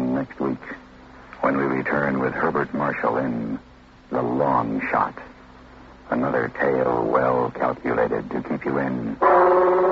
again next week when we return with Herbert Marshall in The Long Shot. Another tale well calculated to keep you in